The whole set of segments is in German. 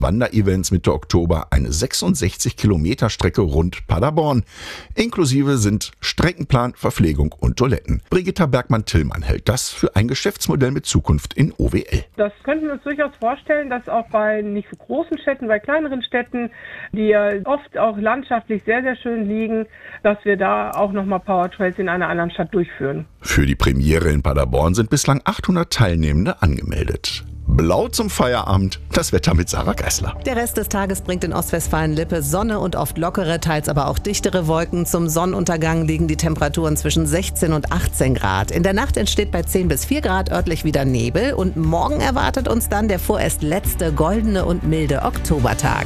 Wanderevents Mitte Oktober eine 66 Kilometer Strecke rund Paderborn. Inklusive sind Streckenplan, Verpflegung und Toiletten. Brigitta Bergmann-Tillmann hält das für ein Geschäftsmodell mit Zukunft in OWL. Das könnten wir uns durchaus vorstellen, dass auch bei nicht so großen Städten, bei kleineren Städten, die ja oft auch landschaftlich sehr, sehr schön liegen, dass wir da auch nochmal Powertrails in einer anderen Stadt durchführen. Für die Premiere in Paderborn sind bislang 800 Teilnehmende angemeldet. Blau zum Feierabend, das Wetter mit Sarah Geisler. Der Rest des Tages bringt in Ostwestfalen-Lippe Sonne und oft lockere, teils aber auch dichtere Wolken. Zum Sonnenuntergang liegen die Temperaturen zwischen 16 und 18 Grad. In der Nacht entsteht bei 10 bis 4 Grad örtlich wieder Nebel. Und morgen erwartet uns dann der vorerst letzte goldene und milde Oktobertag.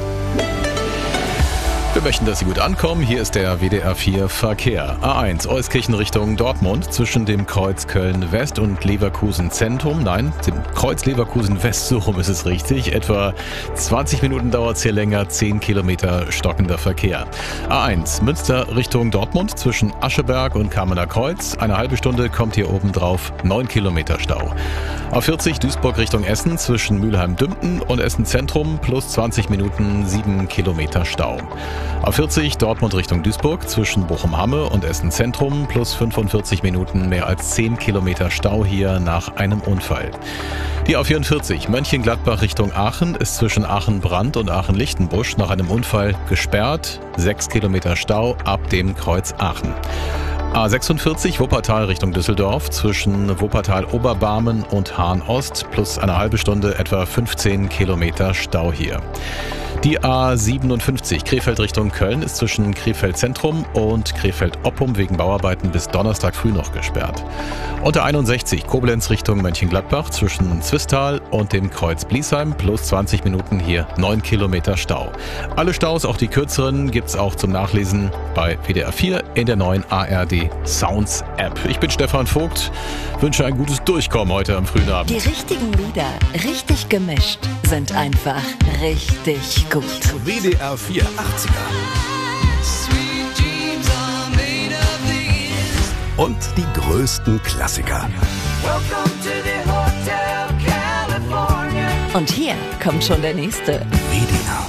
Wir möchten, dass Sie gut ankommen. Hier ist der WDR 4 Verkehr. A1 Euskirchen Richtung Dortmund zwischen dem Kreuz Köln-West und Leverkusen-Zentrum. Nein, dem Kreuz Leverkusen-West, so rum ist es richtig. Etwa 20 Minuten dauert es hier länger, 10 Kilometer stockender Verkehr. A1 Münster Richtung Dortmund zwischen Ascheberg und Kamener Kreuz. Eine halbe Stunde kommt hier oben drauf, 9 Kilometer Stau. A40 Duisburg Richtung Essen zwischen Mülheim-Dümpten und Essen-Zentrum plus 20 Minuten, 7 Kilometer Stau. A40 Dortmund Richtung Duisburg zwischen Bochum-Hamme und Essen-Zentrum plus 45 Minuten, mehr als 10 Kilometer Stau hier nach einem Unfall. Die A44 Mönchengladbach Richtung Aachen ist zwischen Aachen-Brand und Aachen-Lichtenbusch nach einem Unfall gesperrt, 6 Kilometer Stau ab dem Kreuz Aachen. A46 Wuppertal Richtung Düsseldorf zwischen Wuppertal-Oberbarmen und Hahn-Ost plus eine halbe Stunde, etwa 15 Kilometer Stau hier. Die A57 Krefeld Richtung Köln ist zwischen Krefeld Zentrum und Krefeld Oppum wegen Bauarbeiten bis Donnerstag früh noch gesperrt. Und der 61 Koblenz Richtung Mönchengladbach zwischen Zwistal und dem Kreuz Bliesheim plus 20 Minuten hier 9 Kilometer Stau. Alle Staus, auch die kürzeren, gibt's auch zum Nachlesen bei WDR 4 in der neuen ARD Sounds App. Ich bin Stefan Vogt, wünsche ein gutes Durchkommen heute am frühen Abend. Die richtigen Lieder, richtig gemischt, sind einfach richtig gut. WDR 4 80er. Und die größten Klassiker. Und hier kommt schon der nächste. WDR